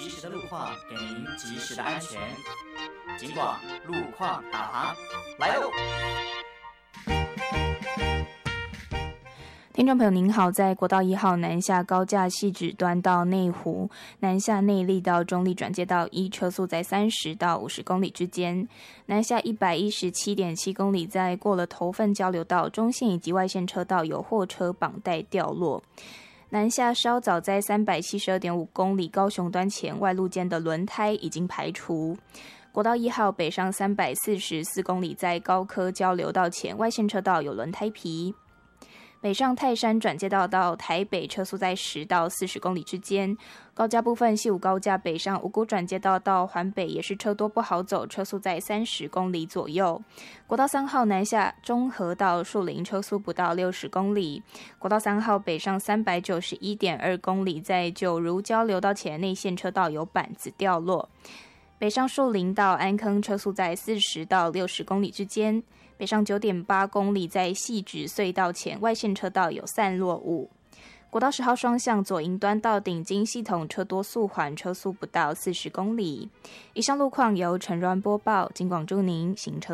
及时的路况，给您及时的安全。警广路况导航来喽！ 听众朋友您好，在国道1号南下高架汐止端到内湖，南下内壢到中壢转接道1车速在30到50公里之间，南下117.7公里在过了头份交流道中线以及外线车道有货车绑带掉落。南下稍早在372.5公里高雄端前外路间的轮胎已经排除。国道1号北上344公里在高科交流道前外线车道有轮胎皮。北上泰山转接道到台北车速在10到40公里之间，高架部分西武高架北上五股转接道到环北也是车多不好走，车速在30公里左右。国道3号南下中和到树林车速不到60公里。国道3号北上391.2公里在九如交流道前内线车道有板子掉落。北上树林到安坑车速在40到60公里之间。北上9.8公里在汐止隧道前外线车道有散落物。国道10号双向左营端到顶金系统车多速缓，车速不到40公里。以上路况由陈软播报，警广祝您行车